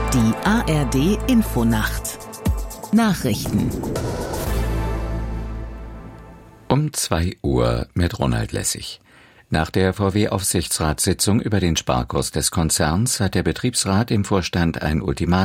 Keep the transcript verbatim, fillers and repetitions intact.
Die A R D Infonacht Nachrichten Um zwei Uhr mit Ronald Lessig. Nach der V W-Aufsichtsratssitzung über den Sparkurs des Konzerns hat der Betriebsrat dem Vorstand ein Ultimatum